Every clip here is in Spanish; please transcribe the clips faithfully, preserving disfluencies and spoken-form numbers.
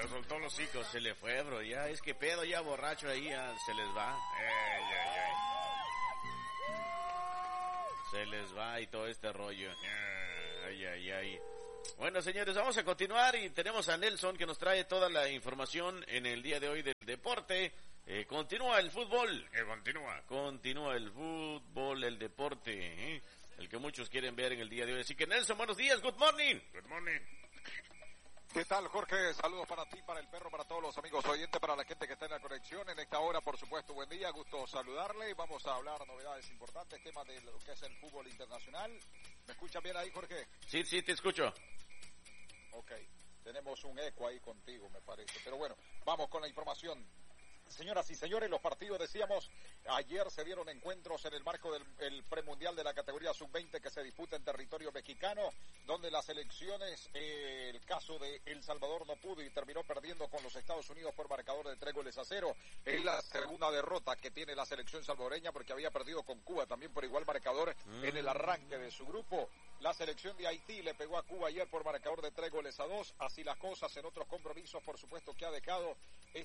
Ya soltó los hijos, se le fue, bro. Ya es que pedo, ya borracho ahí, ya se les va. Ay, ay, ay. Se les va y todo este rollo. Ay, ay, ay. Bueno, señores, vamos a continuar y tenemos a Nelson que nos trae toda la información en el día de hoy del deporte. Eh, continúa el fútbol. Eh, continúa. Continúa el fútbol, el deporte, ¿eh? El que muchos quieren ver en el día de hoy. Así que Nelson, buenos días, good morning. Good morning. ¿Qué tal, Jorge? Saludos para ti, para el perro, para todos los amigos oyentes, para la gente que está en la conexión. En esta hora, por supuesto, buen día, gusto saludarle. Vamos a hablar novedades importantes, temas de lo que es el fútbol internacional. ¿Me escuchan bien ahí, Jorge? Sí, sí, te escucho. Ok, tenemos un eco ahí contigo, me parece. Pero bueno, vamos con la información. Señoras y señores, los partidos, decíamos, ayer se dieron encuentros en el marco del el premundial de la categoría sub veinte que se disputa en territorio mexicano, donde las elecciones, eh, el caso de El Salvador no pudo y terminó perdiendo con los Estados Unidos por marcador de tres goles a cero. Es la segunda derrota que tiene la selección salvadoreña porque había perdido con Cuba también por igual marcador mm. en el arranque de su grupo. La selección de Haití le pegó a Cuba ayer por marcador de tres goles a dos. Así las cosas en otros compromisos, por supuesto, que ha dejado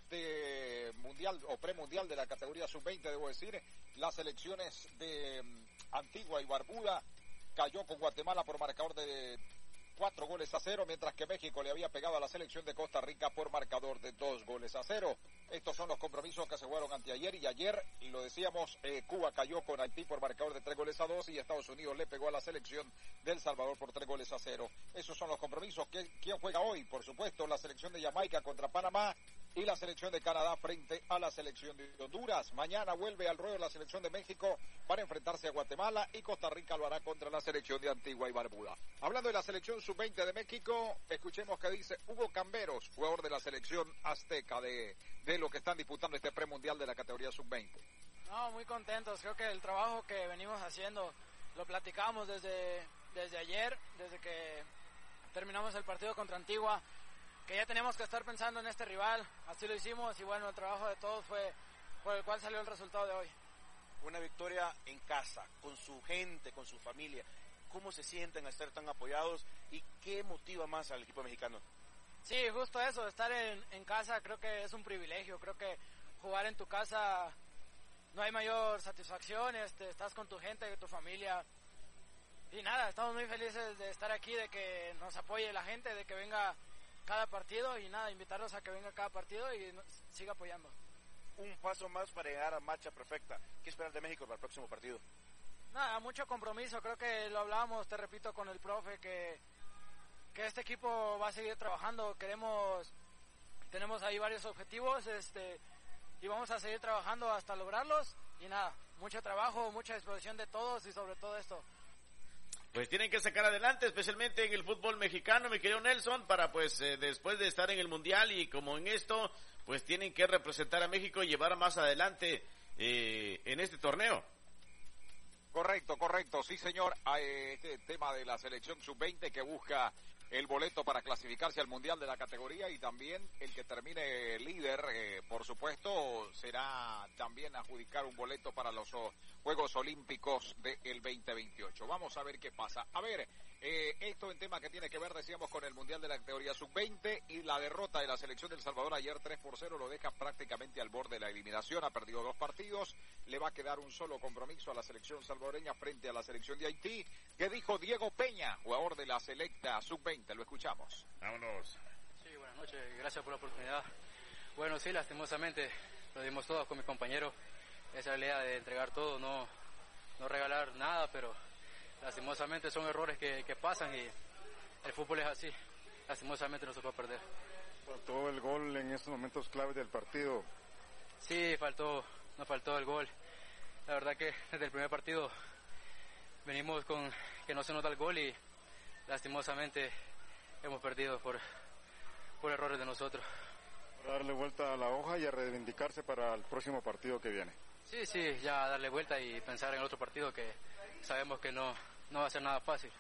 este mundial o premundial de la categoría sub veinte, debo decir. Las selecciones de um, Antigua y Barbuda cayó con Guatemala por marcador de cuatro goles a cero, mientras que México le había pegado a la selección de Costa Rica por marcador de dos goles a cero. Estos son los compromisos que se jugaron anteayer y ayer, y lo decíamos, eh, Cuba cayó con Haití por marcador de tres goles a dos y Estados Unidos le pegó a la selección de El Salvador por tres goles a cero. Esos son los compromisos. ¿Quién juega hoy? Por supuesto, la selección de Jamaica contra Panamá y la selección de Canadá frente a la selección de Honduras. Mañana vuelve al ruedo la selección de México para enfrentarse a Guatemala y Costa Rica lo hará contra la selección de Antigua y Barbuda. Hablando de la selección sub veinte de México, escuchemos que dice Hugo Camberos, jugador de la selección azteca, de, de lo que están disputando este premundial de la categoría sub veinte. No, muy contentos. Creo que el trabajo que venimos haciendo lo platicamos desde, desde ayer, desde que terminamos el partido contra Antigua, que ya teníamos que estar pensando en este rival. Así lo hicimos y bueno, el trabajo de todos fue por el cual salió el resultado de hoy. Una victoria en casa, con su gente, con su familia. ¿Cómo se sienten al estar tan apoyados y qué motiva más al equipo mexicano? Sí, justo eso, estar en, en casa creo que es un privilegio. Creo que jugar en tu casa no hay mayor satisfacción. Este, estás con tu gente, tu familia. Y nada, estamos muy felices de estar aquí, de que nos apoye la gente, de que venga cada partido y nada, invitarlos a que venga cada partido y nos siga apoyando. Un paso más para llegar a marcha perfecta. ¿Qué esperas de México para el próximo partido? Nada, mucho compromiso. Creo que lo hablábamos, te repito, con el profe, que, que este equipo va a seguir trabajando. Queremos, tenemos ahí varios objetivos, este, y vamos a seguir trabajando hasta lograrlos. Y nada, mucho trabajo, mucha disposición de todos y sobre todo esto. Pues tienen que sacar adelante, especialmente en el fútbol mexicano, mi querido Nelson, para pues eh, después de estar en el Mundial y como en esto, pues tienen que representar a México y llevar más adelante eh, en este torneo. Correcto, correcto, sí señor. Este tema de la selección sub veinte que busca el boleto para clasificarse al Mundial de la categoría y también el que termine líder, eh, por supuesto, será también adjudicar un boleto para los oh, Juegos Olímpicos del veinte veintiocho. Vamos a ver qué pasa. A ver, eh, esto en tema que tiene que ver, decíamos, con el Mundial de la categoría sub veinte y la derrota de la selección del Salvador ayer tres por cero lo deja prácticamente al borde de la eliminación. Ha perdido dos partidos, le va a quedar un solo compromiso a la selección salvadoreña frente a la selección de Haití. ¿Qué dijo Diego Peña, jugador de la selecta sub veinte? Lo escuchamos. Vámonos. Sí, buenas noches, gracias por la oportunidad. Bueno, sí, lastimosamente lo dimos todos con mis compañeros. Esa es la idea de entregar todo, no, no regalar nada, pero lastimosamente son errores que, que pasan y el fútbol es así. Lastimosamente nos tocó perder. Faltó el gol en estos momentos claves del partido. Sí, faltó, nos faltó el gol. La verdad que desde el primer partido venimos con que no se nota el gol y lastimosamente hemos perdido por, por errores de nosotros. Para darle vuelta a la hoja y a reivindicarse para el próximo partido que viene. Sí, sí, ya darle vuelta y pensar en el otro partido que sabemos que no, no va a ser nada fácil.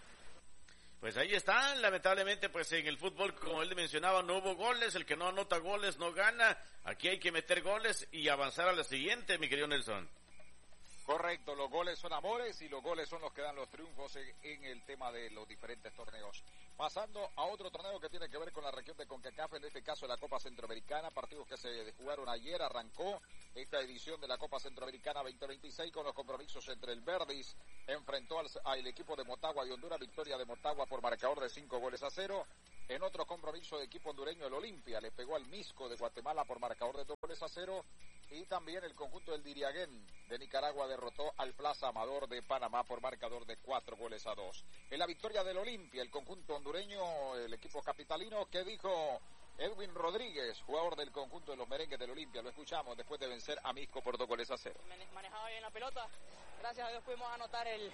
Pues ahí están, lamentablemente pues en el fútbol, como él mencionaba, no hubo goles, el que no anota goles no gana, aquí hay que meter goles y avanzar a la siguiente, mi querido Nelson. Correcto, los goles son amores y los goles son los que dan los triunfos en, en el tema de los diferentes torneos. Pasando a otro torneo que tiene que ver con la región de CONCACAF, en este caso la Copa Centroamericana, partidos que se jugaron ayer, arrancó esta edición de la Copa Centroamericana veinte veintiséis con los compromisos entre el Verdis, enfrentó al, al equipo de Motagua de Honduras, victoria de Motagua por marcador de cinco goles a cero. En otro compromiso de equipo hondureño, el Olimpia le pegó al Misco de Guatemala por marcador de dos goles a cero. Y también el conjunto del Diriaguén de Nicaragua derrotó al Plaza Amador de Panamá por marcador de cuatro goles a dos. En la victoria del Olimpia, el conjunto hondureño, el equipo capitalino, ¿qué dijo Edwin Rodríguez, jugador del conjunto de los merengues del Olimpia? Lo escuchamos después de vencer a Misco por dos goles a cero. Manejaba bien la pelota, gracias a Dios pudimos anotar el...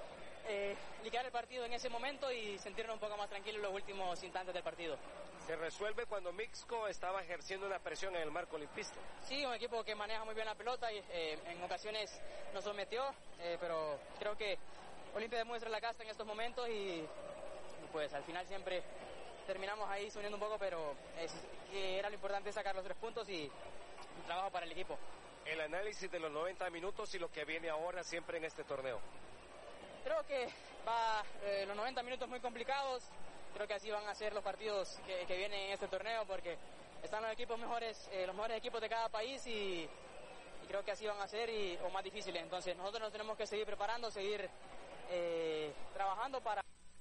Eh, liquidar el partido en ese momento y sentirnos un poco más tranquilos en los últimos instantes del partido. Se resuelve cuando Mixco estaba ejerciendo una presión en el marco olimpista. Sí, un equipo que maneja muy bien la pelota y eh, en ocasiones nos sometió, eh, pero creo que Olimpia demuestra la casta en estos momentos y, y pues al final siempre terminamos ahí subiendo un poco, pero es, que era lo importante sacar los tres puntos y, y trabajo para el equipo. El análisis de los noventa minutos y lo que viene ahora siempre en este torneo. Creo que va eh, los noventa minutos muy complicados, creo que así van a ser los partidos que, que vienen en este torneo porque están los equipos mejores, eh, los mejores equipos de cada país y, y creo que así van a ser y, o más difíciles. Entonces nosotros nos tenemos que seguir preparando, seguir eh, trabajando para...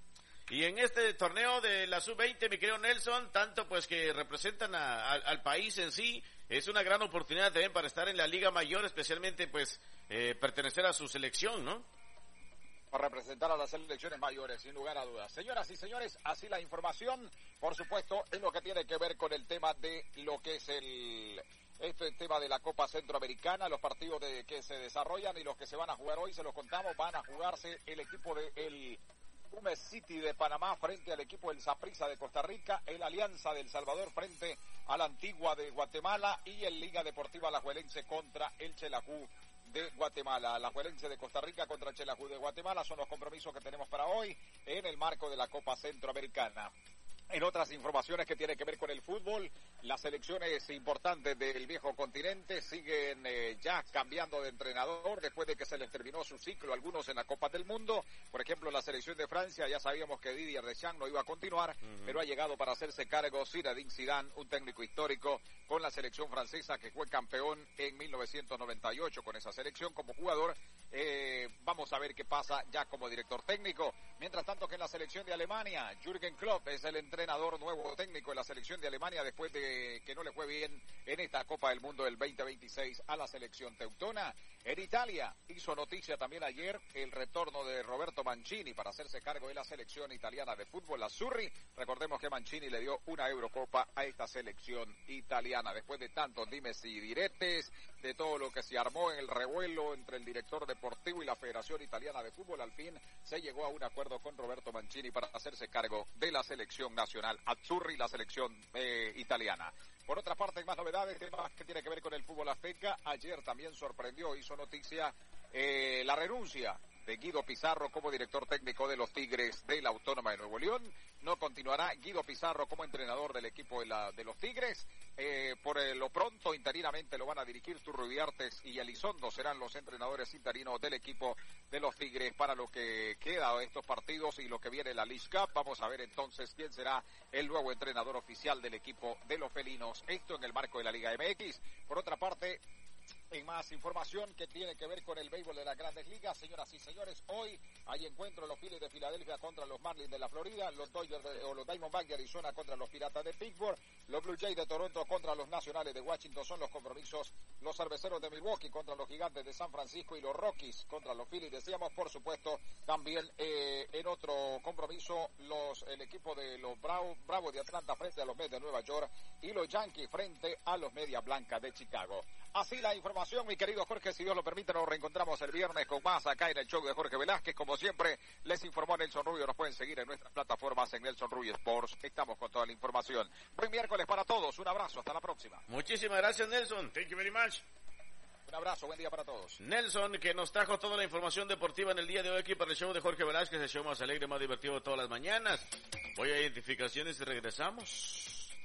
Y en este torneo de la sub veinte, mi querido Nelson, tanto pues que representan a, a, al país en sí, es una gran oportunidad también para estar en la Liga Mayor, especialmente pues eh, pertenecer a su selección, ¿no? Para representar a las selecciones mayores, sin lugar a dudas. Señoras y señores, así la información, por supuesto, en lo que tiene que ver con el tema de lo que es el este tema de la Copa Centroamericana, los partidos de, que se desarrollan y los que se van a jugar hoy, se los contamos, van a jugarse el equipo de el Pumes City de Panamá frente al equipo del Saprissa de Costa Rica, el Alianza del Salvador frente a la Antigua de Guatemala y el Liga Deportiva Alajuelense contra el Xelajú de Guatemala. Alajuelense de Costa Rica contra el Xelajú de Guatemala son los compromisos que tenemos para hoy en el marco de la Copa Centroamericana. En otras informaciones que tienen que ver con el fútbol, las selecciones importantes del viejo continente siguen eh, ya cambiando de entrenador después de que se les terminó su ciclo, algunos en la Copa del Mundo. Por ejemplo, la selección de Francia, ya sabíamos que Didier Deschamps no iba a continuar, uh-huh. pero ha llegado para hacerse cargo Zinedine Zidane, un técnico histórico con la selección francesa que fue campeón en mil novecientos noventa y ocho con esa selección como jugador. Eh, vamos a ver qué pasa ya como director técnico. Mientras tanto que en la selección de Alemania, Jürgen Klopp es el entrenador nuevo técnico de la selección de Alemania después de que no le fue bien en esta Copa del Mundo del veinte veintiséis a la selección teutona. En Italia hizo noticia también ayer el retorno de Roberto Mancini para hacerse cargo de la selección italiana de fútbol, la Azzurri. Recordemos que Mancini le dio una Eurocopa a esta selección italiana después de tantos dimes y diretes, de todo lo que se armó en el revuelo entre el director deportivo y la Federación Italiana de Fútbol. Al fin se llegó a un acuerdo con Roberto Mancini para hacerse cargo de la selección nacional Azzurri, la selección eh, italiana. Por otra parte, hay más novedades, temas que tiene que ver con el fútbol azteca. Ayer también sorprendió, hizo noticia eh, la renuncia de Guido Pizarro como director técnico de los Tigres de la Autónoma de Nuevo León. No continuará Guido Pizarro como entrenador del equipo de, la, de los Tigres. Eh, por eh, lo pronto, interinamente lo van a dirigir Turro Iriartes y Elizondo. Serán los entrenadores interinos del equipo de los Tigres para lo que queda de estos partidos y lo que viene la League Cup. Vamos a ver entonces quién será el nuevo entrenador oficial del equipo de los felinos. Esto en el marco de la Liga M X. Por otra parte, en más información que tiene que ver con el béisbol de las Grandes Ligas, señoras y señores, hoy hay encuentro de los Phillies de Filadelfia contra los Marlins de la Florida, los Dodgers de, o los Diamondbacks de Arizona contra los Piratas de Pittsburgh, los Blue Jays de Toronto contra los Nacionales de Washington son los compromisos, los Cerveceros de Milwaukee contra los Gigantes de San Francisco y los Rockies contra los Phillies, decíamos, por supuesto, también eh, en otro compromiso, los el equipo de los Bravos Bravo de Atlanta frente a los Mets de Nueva York y los Yankees frente a los Medias Blancas de Chicago. Así la información, mi querido Jorge, si Dios lo permite, nos reencontramos el viernes con más acá en el show de Jorge Velázquez. Como siempre, les informó Nelson Rubio, nos pueden seguir en nuestras plataformas en Nelson Rubio Sports. Estamos con toda la información. Buen miércoles para todos, un abrazo, hasta la próxima. Muchísimas gracias, Nelson. Thank you very much. Un abrazo, buen día para todos. Nelson, que nos trajo toda la información deportiva en el día de hoy aquí para el show de Jorge Velázquez, el show más alegre, más divertido de todas las mañanas. Voy a identificaciones y regresamos.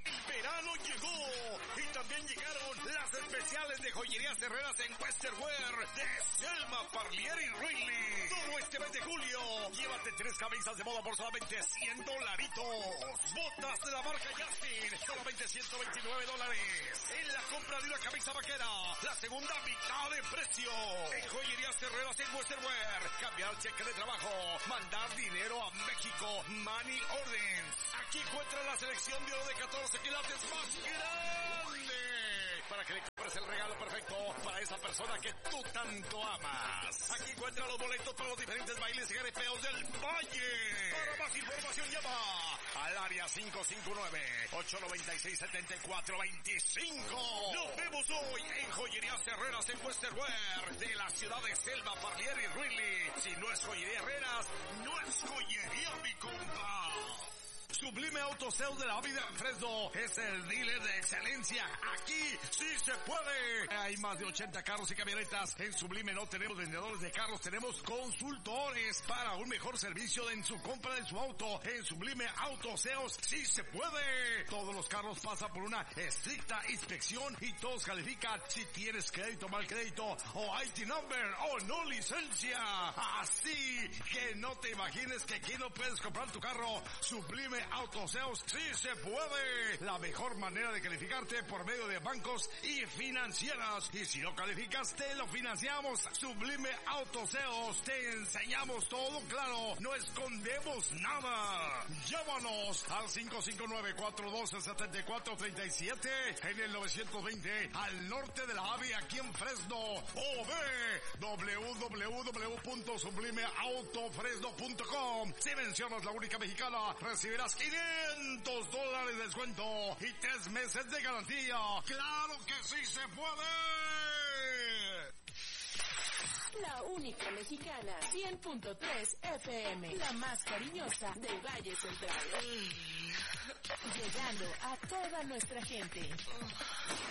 El verano llegó y también llegaron las especiales de Joyerías Herreras en Westerwear de Selma, Parlier y Riley. Todo este mes de julio, llévate tres camisas de moda por solamente cien dolaritos. Botas de la marca Justin, solamente ciento veintinueve dólares. En la compra de una camisa vaquera, la segunda mitad de precio. En Joyerías Herreras en Westerwear, cambiar cheque de trabajo, mandar dinero a México, Money Orders. Aquí encuentra la selección de oro de catorce quilates más grande para que le compres el regalo perfecto para esa persona que tú tanto amas. Aquí encuentra los boletos para los diferentes bailes y jaripeos del Valle. Para más información llama al área cinco cinco nueve, ocho nueve seis, siete cuatro dos cinco. Nos vemos hoy en Joyerías Herreras en Westerwear de la ciudad de Selma, Parlier y Riley. Si no es Joyería Herreras, no es joyería, mi compa. Sublime Autosales de la Vida en Fresno es el dealer de excelencia. Aquí sí se puede. Hay más de ochenta carros y camionetas. En Sublime no tenemos vendedores de carros, tenemos consultores para un mejor servicio en su compra de su auto. En Sublime Autosales sí se puede. Todos los carros pasan por una estricta inspección y todos califican si tienes crédito, mal crédito o I T number o no licencia. Así que no te imagines que aquí no puedes comprar tu carro. Sublime Autosales sí se puede. La mejor manera de calificarte por medio de bancos y financieras. Y si no calificas, te lo financiamos. Sublime Autosales. Te enseñamos todo claro. No escondemos nada. Llámanos al cinco cinco nueve, cuatro uno dos, siete cuatro tres siete en el novecientos veinte al norte de la Ave aquí en Fresno. O ve doble u doble u doble u punto sublime auto fresno punto com. Si mencionas la única mexicana, recibirás quinientos dólares de descuento y tres meses de garantía. ¡Claro que sí se puede! La única mexicana, cien punto tres F M, la más cariñosa del Valle Central. Llegando a toda nuestra gente.